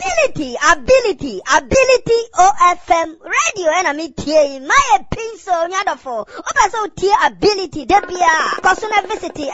ability OFM radio and me tie my pin so nyadofo oba so tie ability debia kosuna visit